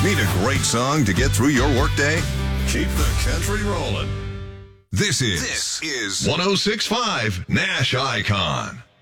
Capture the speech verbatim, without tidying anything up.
Need a great song to get through your workday? Keep the country rolling. This is, this is one oh six point five Nash Icon.